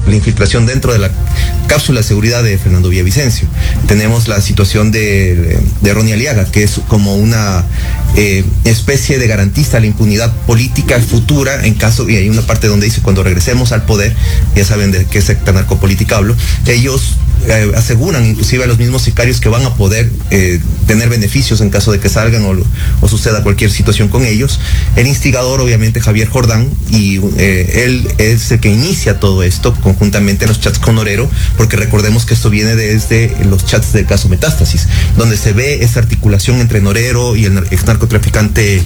la infiltración dentro de la cápsula de seguridad de Fernando Villavicencio. Tenemos la situación de Ronnie Aliaga, que es como una especie de garantista a la impunidad política futura en caso, y hay una parte donde dice, cuando regresemos al poder, ya saben de qué secta narcopolítica hablo, ellos aseguran inclusive a los mismos sicarios que van a poder tener beneficios en caso de que salgan o suceda cualquier situación con ellos. El instigador, obviamente, Javier Jordán, y él es el que inicia todo esto conjuntamente en los chats con Norero, porque recordemos que esto viene desde los chats del caso Metástasis, donde se ve esa articulación entre Norero y el ex narcotraficante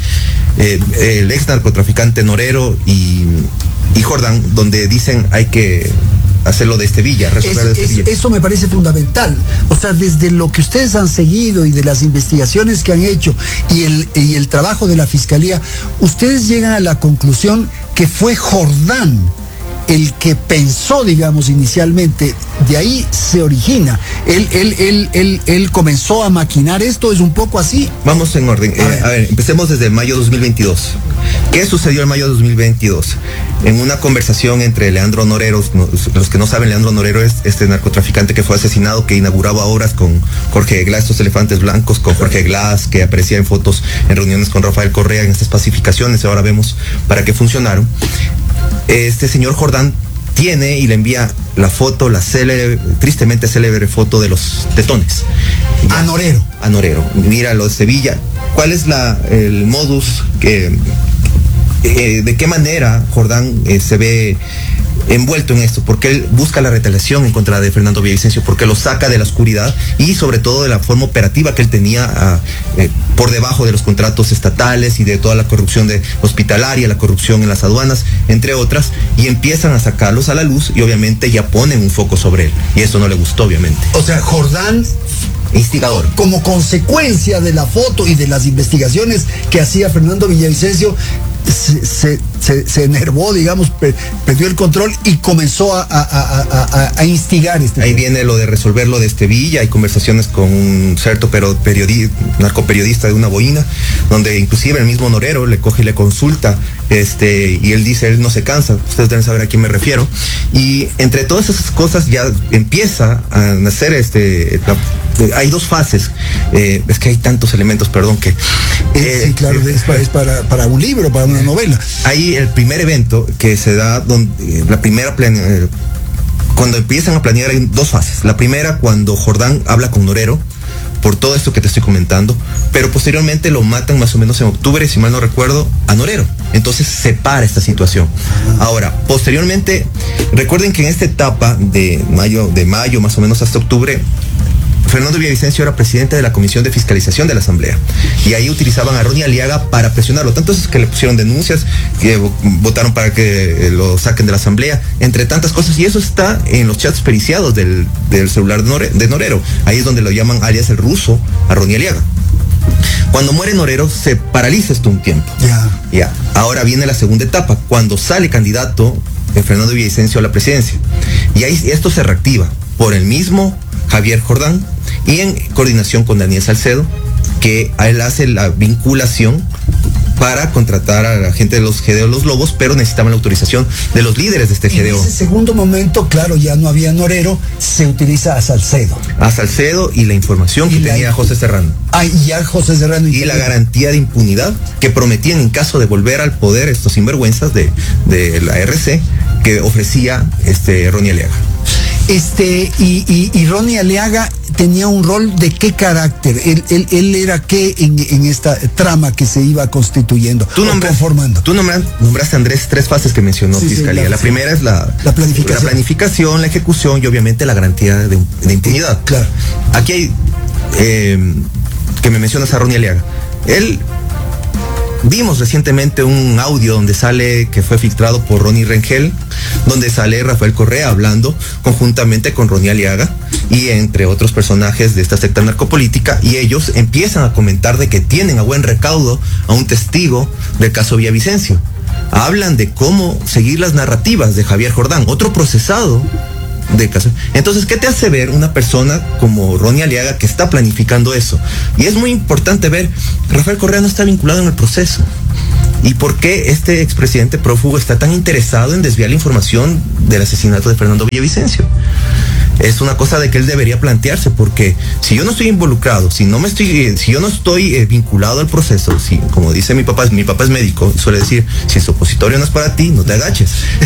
Norero y Jordán, donde dicen hay que hacerlo de Estevilla, resolver de Estevilla. Eso me parece fundamental. O sea, desde lo que ustedes han seguido y de las investigaciones que han hecho y el trabajo de la Fiscalía, ustedes llegan a la conclusión que fue Jordán el que pensó, digamos, inicialmente. De ahí se origina. Él comenzó a maquinar esto, ¿es un poco así? Vamos en orden. A ver, empecemos desde mayo de 2022. ¿Qué sucedió en mayo de 2022? En una conversación entre Leandro Norero, los que no saben, Leandro Norero es este narcotraficante que fue asesinado, que inauguraba obras con Jorge Glass, estos elefantes blancos, con Jorge Glass, que aparecía en fotos en reuniones con Rafael Correa en estas pacificaciones, ahora vemos para qué funcionaron. Este señor Jordán tiene y le envía la foto, la tristemente célebre foto de los tetones. A Norero. A Norero. Mira lo de Sevilla. ¿Cuál es el modus de qué manera Jordán se ve envuelto en esto? Porque él busca la retaliación en contra de Fernando Villavicencio, porque lo saca de la oscuridad y sobre todo de la forma operativa que él tenía por debajo de los contratos estatales y de toda la corrupción hospitalaria, la corrupción en las aduanas, entre otras, y empiezan a sacarlos a la luz y obviamente ya ponen un foco sobre él, y eso no le gustó, obviamente. O sea, Jordán, instigador, como consecuencia de la foto y de las investigaciones que hacía Fernando Villavicencio, se enervó, digamos, perdió el control y comenzó a instigar este. Ahí viene lo de resolver lo de Estevilla. Hay conversaciones con un cierto narcoperiodista de una boina, donde inclusive el mismo Norero le coge y le consulta, y él dice, él no se cansa, ustedes deben saber a quién me refiero, y entre todas esas cosas ya empieza a nacer hay dos fases, es que hay tantos elementos, perdón, que sí, claro, es para un libro, para una novela. Ahí el primer evento que se da, donde cuando empiezan a planear, hay dos fases. La primera, cuando Jordán habla con Norero por todo esto que te estoy comentando, pero posteriormente lo matan más o menos en octubre, si mal no recuerdo, a Norero. Entonces se para esta situación. Ahora, posteriormente, recuerden que en esta etapa de mayo más o menos hasta octubre, Fernando Villavicencio era presidente de la Comisión de Fiscalización de la Asamblea, y ahí utilizaban a Ronnie Aliaga para presionarlo. Tanto es que le pusieron denuncias, que votaron para que lo saquen de la Asamblea, entre tantas cosas, y eso está en los chats periciados del celular de Norero. Ahí es donde lo llaman alias el ruso a Ronnie Aliaga. Cuando muere Norero, se paraliza esto un tiempo. Ya. Ahora viene la segunda etapa, cuando sale candidato Fernando Villavicencio a la presidencia. Y ahí esto se reactiva por el mismo Javier Jordán y en coordinación con Daniel Salcedo, que a él hace la vinculación para contratar a la gente de los GDO Los Lobos, pero necesitaban la autorización de los líderes de este GDO. En ese segundo momento, claro, ya no había Norero, se utiliza a Salcedo. A Salcedo y la información que tenía José Serrano. Ya José Serrano. Y la garantía de impunidad que prometían en caso de volver al poder estos sinvergüenzas de la RC que ofrecía Ronnie Aliaga. Y Ronnie Aliaga tenía un rol de qué carácter. Él era qué en esta trama que se iba constituyendo, conformando. Tú nombraste, Andrés, tres fases que mencionó Fiscalía. La primera es la planificación, la ejecución y obviamente la garantía de impunidad. Claro. Aquí hay que me mencionas a Ronnie Aliaga. Vimos recientemente un audio donde sale, que fue filtrado por Ronnie Rengel, donde sale Rafael Correa hablando conjuntamente con Ronnie Aliaga y entre otros personajes de esta secta narcopolítica, y ellos empiezan a comentar de que tienen a buen recaudo a un testigo del caso Villavicencio. Hablan de cómo seguir las narrativas de Javier Jordán, otro procesado de caso. Entonces, ¿qué te hace ver una persona como Ronnie Aliaga que está planificando eso? Y es muy importante ver, Rafael Correa no está vinculado en el proceso. ¿Y por qué este expresidente prófugo está tan interesado en desviar la información del asesinato de Fernando Villavicencio? Es una cosa de que él debería plantearse, porque si yo no estoy involucrado, si yo no estoy vinculado al proceso, si, como dice mi papá es médico, suele decir, si el supositorio no es para ti, no te agaches.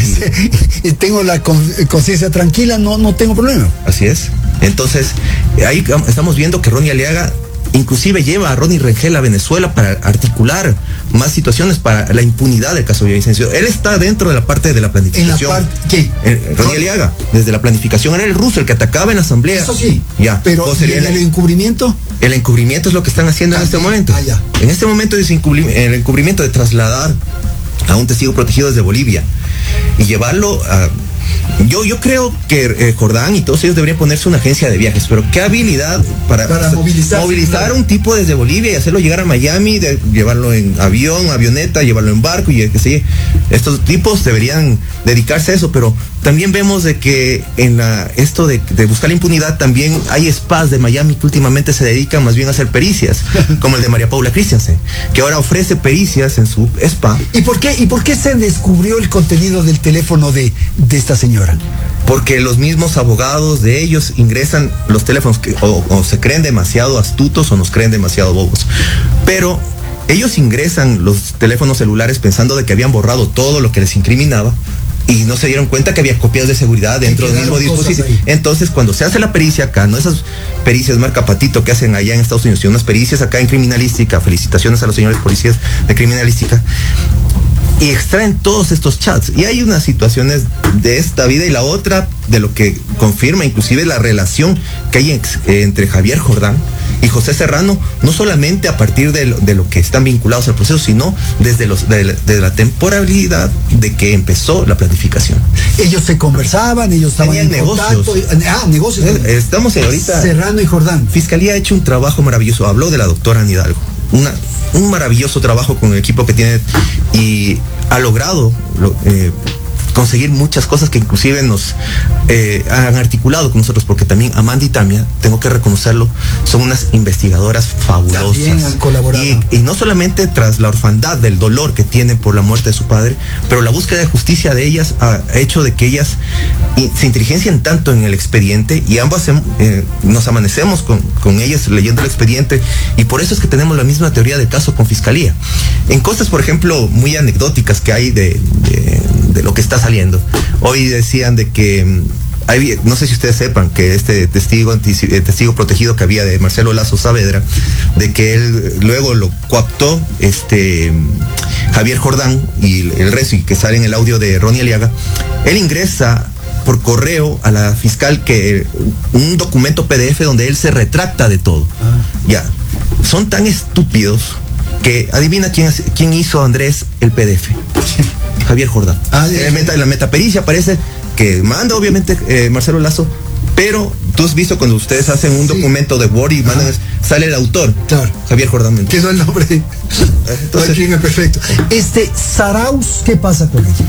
Tengo la conciencia tranquila, no tengo problema. Así es. Entonces, ahí estamos viendo que Ronnie Aliaga inclusive lleva a Ronnie Rengel a Venezuela para articular más situaciones para la impunidad del caso Villavicencio. Él está dentro de la parte de la planificación. ¿En la parte qué? Ronnie Aliaga, desde la planificación, era el ruso el que atacaba en la asamblea. Eso sí. Ya. Pero ¿el encubrimiento? El encubrimiento es lo que están haciendo en este momento. Ya. En este momento es el encubrimiento de trasladar a un testigo protegido desde Bolivia y llevarlo a... Yo creo que Jordán y todos ellos deberían ponerse una agencia de viajes, pero qué habilidad para movilizar un tipo desde Bolivia y hacerlo llegar a Miami, llevarlo en avión, avioneta, llevarlo en barco y que sí, estos tipos deberían dedicarse a eso, pero también vemos de que en esto de buscar la impunidad también hay spas de Miami que últimamente se dedican más bien a hacer pericias, como el de María Paula Christiansen, que ahora ofrece pericias en su spa. ¿Y por qué se descubrió el contenido del teléfono de esta señora? Porque los mismos abogados de ellos ingresan los teléfonos o se creen demasiado astutos o nos creen demasiado bobos. Pero ellos ingresan los teléfonos celulares pensando de que habían borrado todo lo que les incriminaba y no se dieron cuenta que había copias de seguridad dentro del mismo dispositivo. Entonces, cuando se hace la pericia acá, no esas pericias marca patito que hacen allá en Estados Unidos, sino unas pericias acá en criminalística, felicitaciones a los señores policías de criminalística, y extraen todos estos chats. Y hay unas situaciones de esta vida y la otra de lo que confirma inclusive la relación que hay entre Javier Jordán y José Serrano, no solamente a partir de lo que están vinculados al proceso, sino desde la temporalidad de que empezó la planificación. Ellos se conversaban, ellos estaban en negocios. Contacto. Negocios. Estamos ahorita... Serrano y Jordán. Fiscalía ha hecho un trabajo maravilloso. Habló de la doctora Ana Hidalgo. Un maravilloso trabajo con el equipo que tiene y ha logrado conseguir muchas cosas que inclusive nos han articulado con nosotros, porque también Amanda y Tamia, tengo que reconocerlo, son unas investigadoras fabulosas. También han colaborado. Y no solamente tras la orfandad del dolor que tienen por la muerte de su padre, pero la búsqueda de justicia de ellas ha hecho de que ellas se inteligencian tanto en el expediente y ambas nos amanecemos con ellas leyendo el expediente, y por eso es que tenemos la misma teoría del caso con Fiscalía. En cosas, por ejemplo, muy anecdóticas que hay de lo que está saliendo. Hoy decían de que no sé si ustedes sepan que este testigo protegido que había de Marcelo Lazo Saavedra, de que él luego lo coaptó Javier Jordán y el resto, y que sale en el audio de Ronnie Aliaga, él ingresa por correo a la fiscal que un documento PDF donde él se retracta de todo. Ya, son tan estúpidos que adivina quién hizo, Andrés, el PDF. Javier Jordán. En la metapericia aparece que manda obviamente Marcelo Lazo, pero tú has visto cuando ustedes hacen un documento de Word y mandan, sale el autor. Claro. Javier Jordán. Quedó el nombre. Entonces, perfecto. Zarauz, ¿qué pasa con ella?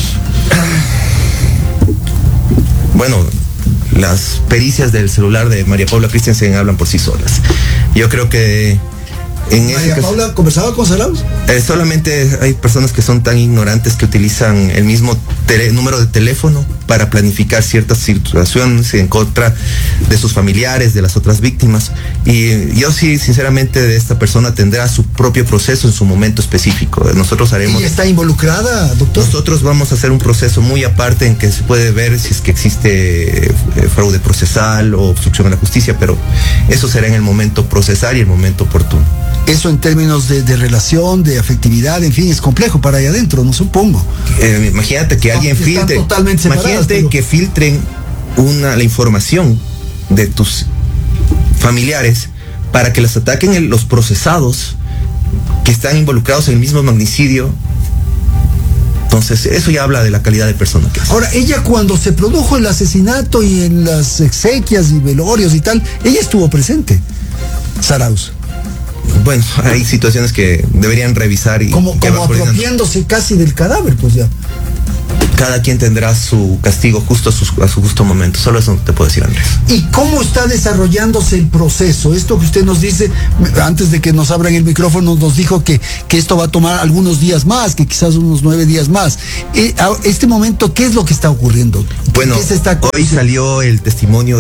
Bueno, las pericias del celular de María Paula Christiansen hablan por sí solas. Yo creo que ¿María Paula conversaba con Zarauz? Solamente hay personas que son tan ignorantes que utilizan el mismo número de teléfono para planificar ciertas situaciones en contra de sus familiares, de las otras víctimas. Y yo sí, sinceramente, de esta persona tendrá su propio proceso en su momento específico. Nosotros haremos... ¿Y está involucrada, doctor? Nosotros vamos a hacer un proceso muy aparte en que se puede ver si es que existe fraude procesal o obstrucción a la justicia, pero eso será en el momento procesal y el momento oportuno. Eso en términos de relación, de afectividad, en fin, es complejo para allá adentro, no supongo. Imagínate que alguien filtre, imagínate que filtren la información de tus familiares para que las ataquen los procesados que están involucrados en el mismo magnicidio. Entonces, eso ya habla de la calidad de persona que es. Ahora, ella cuando se produjo el asesinato y en las exequias y velorios y tal, ella estuvo presente, Zarauz. Bueno, hay situaciones que deberían revisar y como apropiándose casi del cadáver, pues ya. Cada quien tendrá su castigo justo a su justo momento. Solo eso te puedo decir, Andrés. ¿Y cómo está desarrollándose el proceso? Esto que usted nos dice, antes de que nos abran el micrófono, nos dijo que esto va a tomar algunos días más, que quizás unos 9 días más. A este momento, ¿qué es lo que está ocurriendo? Bueno, hoy salió el testimonio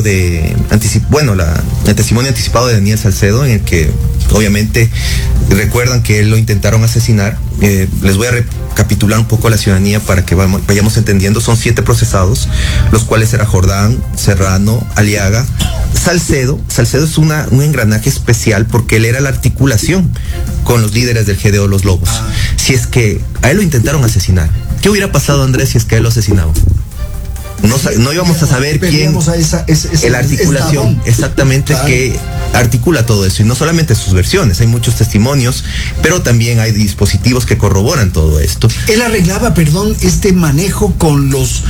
el testimonio anticipado de Daniel Salcedo, en el que obviamente recuerdan que lo intentaron asesinar. Les voy a recapitular un poco a la ciudadanía para que vayamos entendiendo. Son 7 procesados, los cuales era Jordán, Serrano, Aliaga, Salcedo. Salcedo es un engranaje especial porque él era la articulación con los líderes del GDO Los Lobos. Si es que a él lo intentaron asesinar, ¿qué hubiera pasado, Andrés, si es que a él lo asesinaban? No íbamos a saber quién, la articulación exactamente, claro, que articula todo eso, y no solamente sus versiones, hay muchos testimonios, pero también hay dispositivos que corroboran todo esto. Él arreglaba, este manejo con los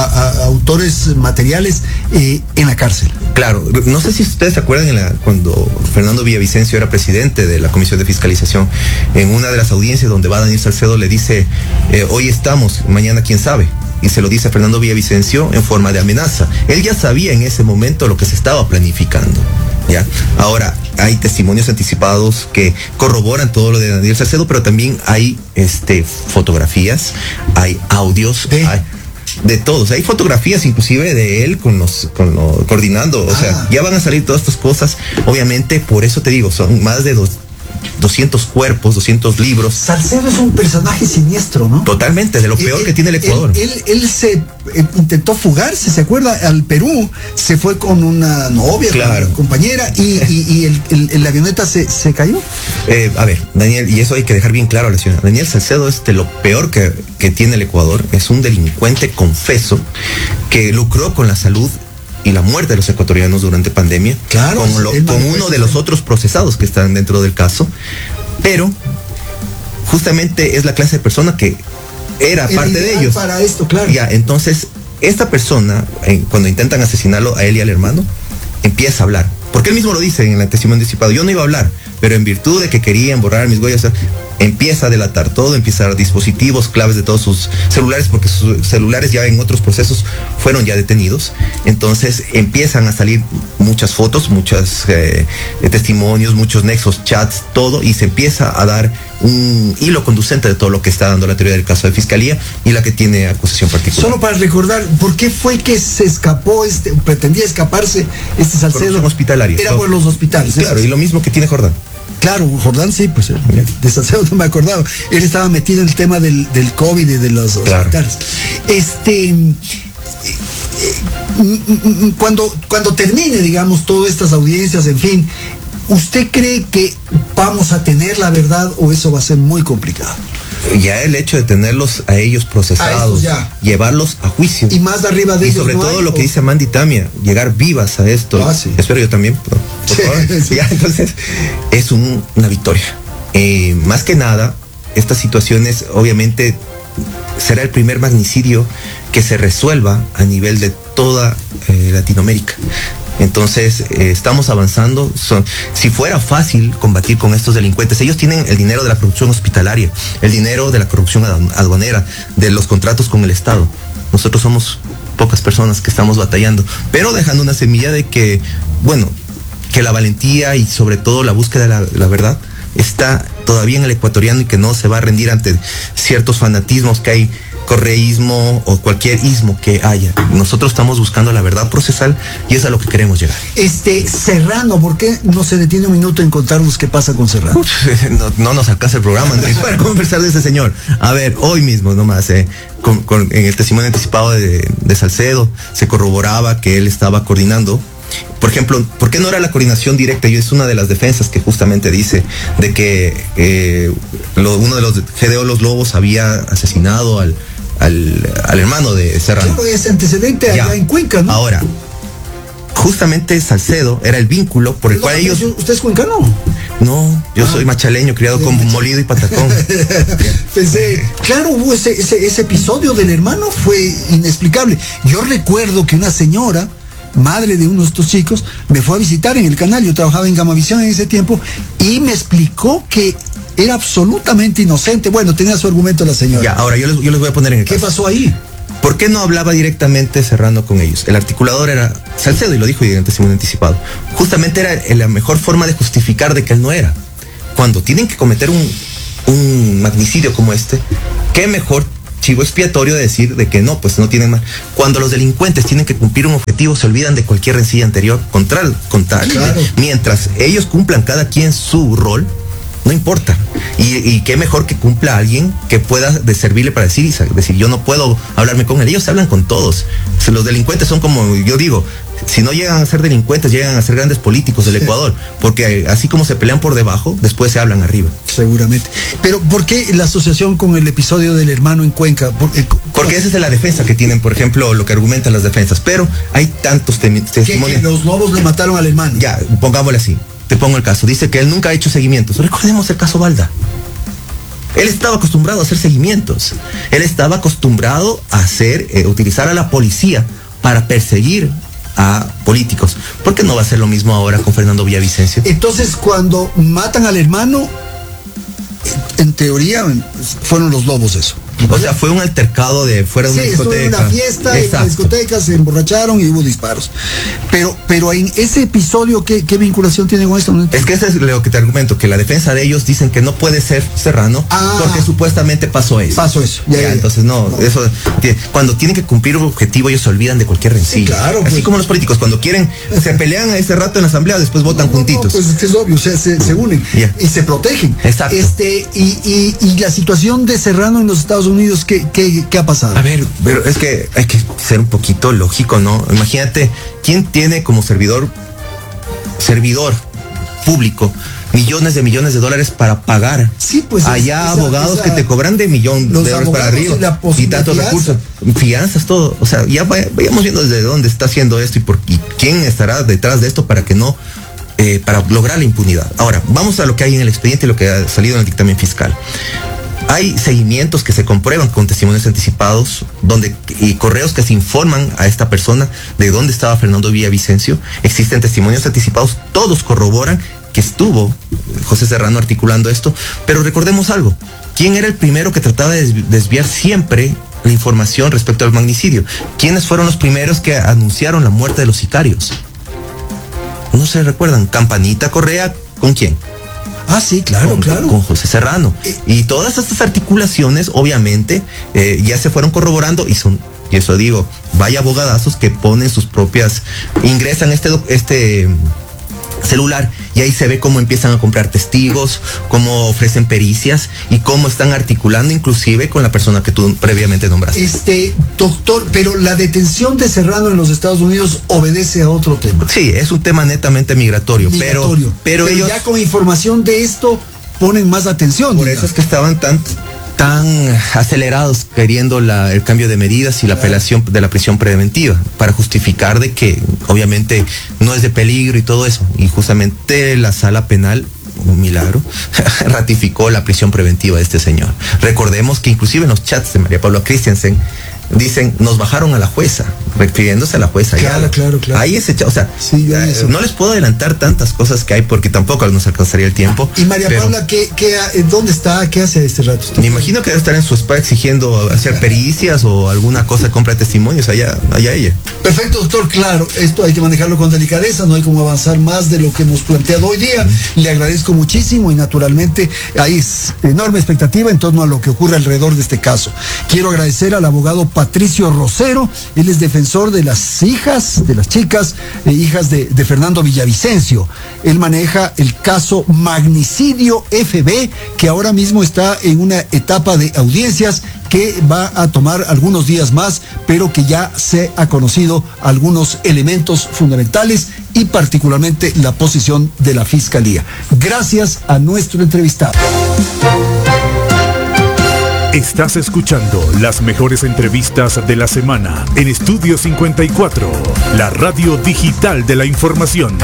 autores materiales en la cárcel. Claro, no sé si ustedes se acuerdan cuando Fernando Villavicencio era presidente de la Comisión de Fiscalización, en una de las audiencias donde va Daniel Salcedo, le dice, hoy estamos, mañana quién sabe. Y se lo dice a Fernando Villavicencio en forma de amenaza. Él ya sabía en ese momento lo que se estaba planificando, ¿ya? Ahora, hay testimonios anticipados que corroboran todo lo de Daniel Salcedo, pero también hay fotografías, hay audios, hay de todos. Hay fotografías inclusive de él coordinando. O sea, ya van a salir todas estas cosas. Obviamente, por eso te digo, son más de 200 cuerpos, 200 libros. Salcedo es un personaje siniestro, ¿no? Totalmente, de lo peor que tiene el Ecuador. Él se intentó fugarse, ¿se acuerda? Al Perú, se fue con una novia, claro, con una compañera, y la avioneta se cayó. A ver, Daniel, y eso hay que dejar bien claro a la ciudad. Daniel Salcedo es de lo peor que tiene el Ecuador. Es un delincuente confeso que lucró con la salud y la muerte de los ecuatorianos durante pandemia, claro, con uno de los otros procesados que están dentro del caso, pero justamente es la clase de persona que era parte de ellos. Para esto, claro. Ya, entonces, esta persona, cuando intentan asesinarlo a él y al hermano, empieza a hablar. Porque él mismo lo dice en el testimonio anticipado, yo no iba a hablar, pero en virtud de que querían borrar mis huellas, empieza a delatar todo, empieza a dar dispositivos, claves de todos sus celulares, porque sus celulares ya en otros procesos fueron ya detenidos. Entonces empiezan a salir muchas fotos, muchos testimonios, muchos nexos, chats, todo, y se empieza a dar un hilo conducente de todo lo que está dando la teoría del caso de fiscalía y la que tiene acusación particular. Solo para recordar, ¿por qué fue que se escapó pretendía escaparse Salcedo? Corrupción hospitalaria. Era por los hospitales. Claro, y lo mismo que tiene Jordán. Claro, Jordán sí, pues de Salcedo no me acordaba. Él estaba metido en el tema del COVID y de los hospitales. Cuando termine, digamos, todas estas audiencias, en fin, ¿usted cree que vamos a tener la verdad o eso va a ser muy complicado? Ya el hecho de tenerlos a ellos procesados, llevarlos a juicio. Y más de arriba de ellos. Y sobre todo lo que dice Mandy Tamia, llegar vivas a esto. Sí. Espero yo también, por favor. Sí. Ya, entonces, es una victoria. Más que nada, estas situaciones, obviamente, será el primer magnicidio que se resuelva a nivel de toda Latinoamérica. Entonces, estamos avanzando. Si fuera fácil combatir con estos delincuentes, ellos tienen el dinero de la corrupción hospitalaria, el dinero de la corrupción aduanera, de los contratos con el Estado. Nosotros somos pocas personas que estamos batallando, pero dejando una semilla de que, bueno, que la valentía y sobre todo la búsqueda de la verdad está todavía en el ecuatoriano y que no se va a rendir ante ciertos fanatismos que hay, correísmo o cualquier ismo que haya. Nosotros estamos buscando la verdad procesal y es a lo que queremos llegar. Serrano, ¿por qué no se detiene un minuto en contarnos qué pasa con Serrano? No nos alcanza el programa, Andrés, para conversar de ese señor. A ver, hoy mismo nomás, en el testimonio anticipado de Salcedo, se corroboraba que él estaba coordinando. Por ejemplo, ¿por qué no era la coordinación directa? Y es una de las defensas que justamente dice de que uno de los GDO Los Lobos había asesinado al hermano de Serrano. Claro, ese antecedente allá en Cuenca, ¿no? Ahora, justamente Salcedo era el vínculo por el cual ellos... ¿Usted es cuencano? No, yo soy machaleño, criado con molido y patacón. Pensé, claro, hubo ese episodio del hermano, fue inexplicable. Yo recuerdo que una señora, madre de uno de estos chicos, me fue a visitar en el canal. Yo trabajaba en Gamavisión en ese tiempo y me explicó que era absolutamente inocente. Bueno, tenía su argumento la señora. Ya, ahora yo les voy a poner en el caso. ¿Qué pasó ahí? ¿Por qué no hablaba directamente Serrano con ellos? El articulador era Salcedo, y lo dijo en testimonio anticipado. Justamente era la mejor forma de justificar de que él no era. Cuando tienen que cometer un magnicidio como este, ¿qué mejor chivo expiatorio de decir de que no, pues no tienen mal? Cuando los delincuentes tienen que cumplir un objetivo, se olvidan de cualquier rencilla anterior contra Claro. Mientras ellos cumplan cada quien su rol, no importa. Y qué mejor que cumpla alguien que pueda servirle para decir yo no puedo hablarme con él. Ellos se hablan con todos. Los delincuentes son como yo digo, si no llegan a ser delincuentes, llegan a ser grandes políticos del Ecuador, porque así como se pelean por debajo, después se hablan arriba. Seguramente. Pero ¿por qué la asociación con el episodio del hermano en Cuenca? Porque esa es la defensa que tienen, por ejemplo, lo que argumentan las defensas. Pero hay tantos testimonios. Que los lobos le mataron al hermano. Ya, pongámosle así. Te pongo el caso. Dice que él nunca ha hecho seguimientos. Recordemos el caso Balda. Él estaba acostumbrado a hacer seguimientos. Él estaba acostumbrado a utilizar a la policía para perseguir a políticos. ¿Por qué no va a ser lo mismo ahora con Fernando Villavicencio? Entonces, cuando matan al hermano, en teoría fueron los lobos eso. O sea, fue un altercado fuera de una discoteca. Sí, estuvo en una fiesta, en la discoteca, se emborracharon y hubo disparos. Pero en ese episodio, ¿qué vinculación tiene con esto? Es que eso es lo que te argumento, que la defensa de ellos dicen que no puede ser Serrano porque supuestamente pasó eso. Ya. Entonces eso, cuando tienen que cumplir un objetivo, ellos se olvidan de cualquier rencilla. Sí, claro. Así como los políticos, cuando quieren, se pelean a ese rato en la asamblea, después votan juntitos. Pues es que es obvio, o sea, se unen y se protegen. Exacto. Y la situación de Serrano en los Estados Unidos, ¿qué ha pasado? A ver, pero es que hay que ser un poquito lógico, ¿no? Imagínate, ¿quién tiene como servidor público millones de dólares para pagar? Sí, pues allá abogados que te cobran de $1,000,000 para arriba y tantos recursos, fianzas, todo. O sea, ya vayamos viendo desde dónde está haciendo esto y quién estará detrás de esto para que no para lograr la impunidad. Ahora, vamos a lo que hay en el expediente y lo que ha salido en el dictamen fiscal. Hay seguimientos que se comprueban con testimonios anticipados y correos que se informan a esta persona de dónde estaba Fernando Villavicencio. Existen testimonios anticipados, todos corroboran que estuvo José Serrano articulando esto. Pero recordemos algo, ¿quién era el primero que trataba de desviar siempre la información respecto al magnicidio? ¿Quiénes fueron los primeros que anunciaron la muerte de los sicarios? ¿No se recuerdan? Campanita Correa, ¿con quién? Ah, sí, claro. Con José Serrano. Y todas estas articulaciones, obviamente, ya se fueron corroborando y eso digo, vaya abogadazos que ponen sus propias, ingresan este celular y ahí se ve cómo empiezan a comprar testigos, cómo ofrecen pericias y cómo están articulando inclusive con la persona que tú previamente nombraste. Doctor, pero la detención de Serrano en los Estados Unidos obedece a otro tema. Sí, es un tema netamente migratorio. Pero ellos ya con información de esto ponen más atención. Por eso es que estaban tan acelerados queriendo el cambio de medidas y la apelación de la prisión preventiva para justificar de que obviamente no es de peligro y todo eso. Y justamente la sala penal, un milagro, ratificó la prisión preventiva de este señor. Recordemos que inclusive en los chats de María Paula Christensen dicen, nos bajaron a la jueza, refiriéndose a la jueza. Claro. Ahí o sea, sí, no les puedo adelantar tantas cosas que hay porque tampoco nos alcanzaría el tiempo. Y María Paula, ¿dónde está? ¿Qué hace este rato? Me imagino que debe estar en su spa exigiendo hacer pericias o alguna cosa, compra testimonios, allá ella. Perfecto, doctor, claro, esto hay que manejarlo con delicadeza, no hay como avanzar más de lo que hemos planteado hoy día. Le agradezco muchísimo y naturalmente hay enorme expectativa en torno a lo que ocurre alrededor de este caso. Quiero agradecer al abogado Patricio Rosero, él es defensor de las chicas, hijas de Fernando Villavicencio. Él maneja el caso Magnicidio FB, que ahora mismo está en una etapa de audiencias que va a tomar algunos días más, pero que ya se ha conocido algunos elementos fundamentales y particularmente la posición de la Fiscalía. Gracias a nuestro entrevistado. Estás escuchando las mejores entrevistas de la semana en Estudio 54, la radio digital de la información.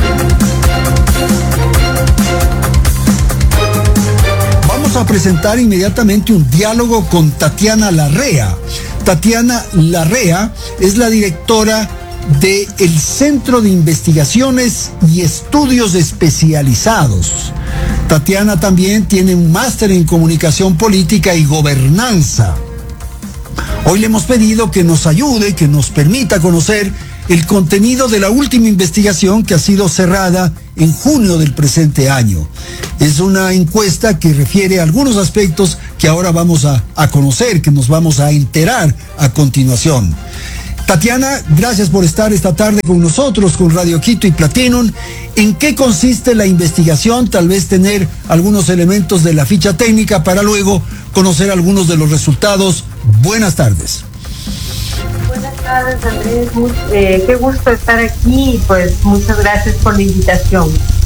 Vamos a presentar inmediatamente un diálogo con Tatiana Larrea. Tatiana Larrea es la directora del Centro de Investigaciones y Estudios Especializados. Tatiana también tiene un máster en Comunicación Política y Gobernanza. Hoy le hemos pedido que nos ayude, que nos permita conocer el contenido de la última investigación que ha sido cerrada en junio del presente año. Es una encuesta que refiere a algunos aspectos que ahora vamos a conocer, que nos vamos a enterar a continuación. Tatiana, gracias por estar esta tarde con nosotros, con Radio Quito y Platinum. ¿En qué consiste la investigación? Tal vez tener algunos elementos de la ficha técnica para luego conocer algunos de los resultados. Buenas tardes. Buenas tardes, Andrés. Qué gusto estar aquí y pues muchas gracias por la invitación.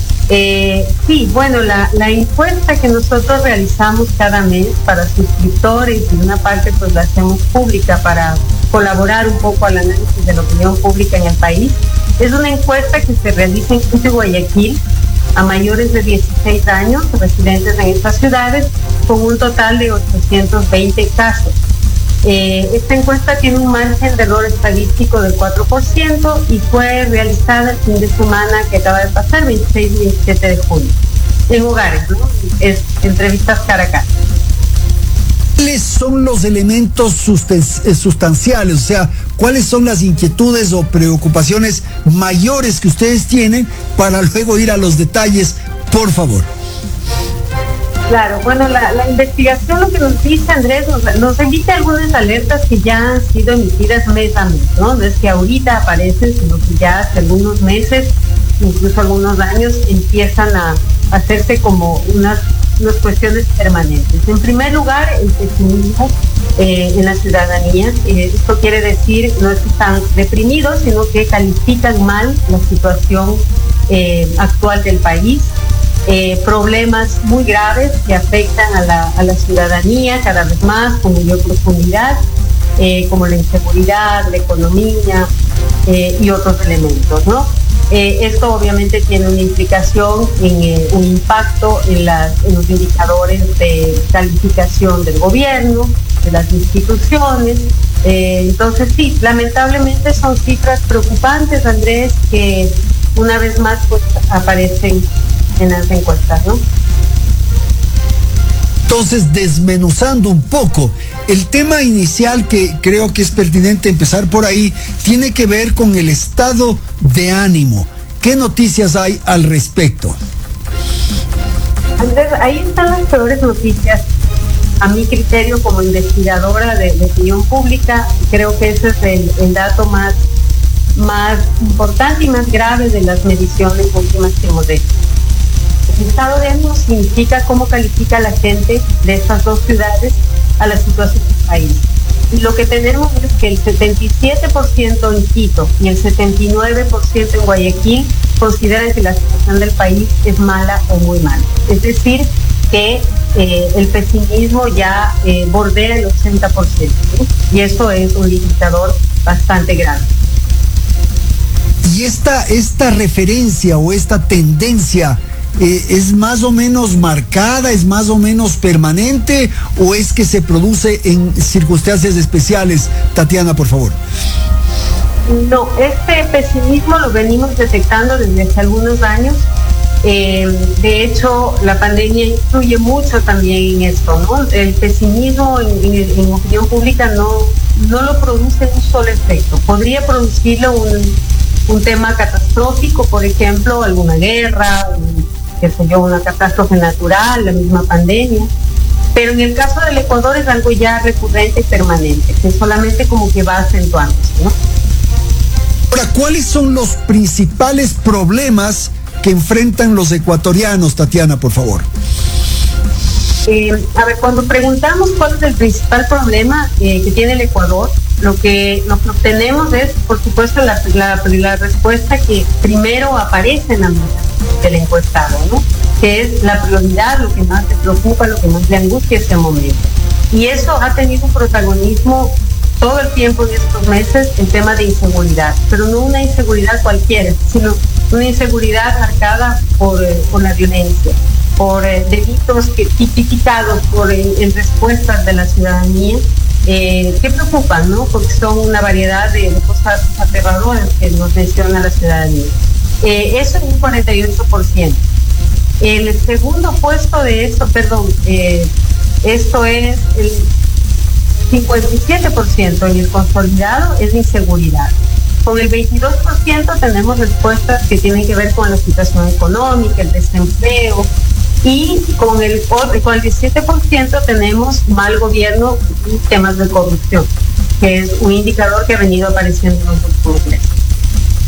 Sí, bueno, la encuesta que nosotros realizamos cada mes para suscriptores y una parte pues la hacemos pública para colaborar un poco al análisis de la opinión pública en el país. Es una encuesta que se realiza en Quito y Guayaquil a mayores de 16 años residentes en estas ciudades con un total de 820 casos. Esta encuesta tiene un margen de error estadístico del 4% y fue realizada el fin de semana que acaba de pasar, 26 y 27 de junio, en hogares, ¿no? Es entrevistas cara a cara. ¿Cuáles son los elementos sustanciales? O sea, ¿cuáles son las inquietudes o preocupaciones mayores que ustedes tienen para luego ir a los detalles, por favor? Claro, bueno, la investigación lo que nos dice, Andrés, nos emite algunas alertas que ya han sido emitidas mes a mes, ¿no? No es que ahorita aparecen, sino que ya hace algunos meses, incluso algunos años, empiezan a hacerse como unas cuestiones permanentes. En primer lugar, el pesimismo en la ciudadanía. Esto quiere decir, no es que están deprimidos, sino que califican mal la situación actual del país. Problemas muy graves que afectan a la ciudadanía cada vez más con mayor profundidad, como la inseguridad, la economía y otros elementos, ¿no? Esto obviamente tiene una implicación en un impacto en los indicadores de calificación del gobierno, de las instituciones. Entonces sí, lamentablemente son cifras preocupantes, Andrés, que una vez más pues aparecen en las encuestas, ¿no? Entonces, desmenuzando un poco, el tema inicial que creo que es pertinente empezar por ahí, tiene que ver con el estado de ánimo. ¿Qué noticias hay al respecto? Andrés, ahí están las peores noticias. A mi criterio, como investigadora de opinión pública, creo que ese es el dato más importante y más grave de las mediciones últimas que hemos hecho. El estado de ánimo significa cómo califica la gente de estas dos ciudades a la situación del país. Y lo que tenemos es que el 77% en Quito y el 79% en Guayaquil consideran que la situación del país es mala o muy mala. Es decir, que el pesimismo ya bordea el 80%, ¿sí? Y eso es un indicador bastante grave. Y esta referencia o esta tendencia ¿es más o menos marcada, es más o menos permanente o es que se produce en circunstancias especiales? Tatiana, por favor. No, este pesimismo lo venimos detectando desde hace algunos años. De hecho, la pandemia influye mucho también en esto, ¿no? El pesimismo en opinión pública no lo produce un solo efecto. Podría producirlo un tema catastrófico, por ejemplo, alguna guerra, una catástrofe natural, la misma pandemia. Pero en el caso del Ecuador es algo ya recurrente y permanente, que solamente como que va acentuándose, ¿no? Ahora, ¿cuáles son los principales problemas que enfrentan los ecuatorianos, Tatiana, por favor? A ver, cuando preguntamos cuál es el principal problema que tiene el Ecuador, lo que obtenemos es, por supuesto, la respuesta que primero aparece en la mesa del encuestado, ¿no? Que es la prioridad, lo que más le preocupa, lo que más le angustia este momento. Y eso ha tenido un protagonismo todo el tiempo en estos meses, el tema de inseguridad, pero no una inseguridad cualquiera, sino una inseguridad marcada por la violencia, por delitos tipificados en respuestas de la ciudadanía, que preocupan, ¿no? Porque son una variedad de cosas aterradoras que nos menciona la ciudadanía. Eso es un 48%. El segundo puesto de esto, esto es 57% en el consolidado es inseguridad. Con el 22% tenemos respuestas que tienen que ver con la situación económica, el desempleo, y con el 17% tenemos mal gobierno y temas de corrupción, que es un indicador que ha venido apareciendo en los últimos meses.